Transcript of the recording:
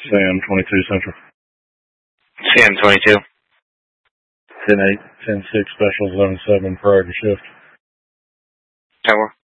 Sam 22 Central. Sam 22. 10-8, 10-6 specials, 11-7 priority shift. Tower.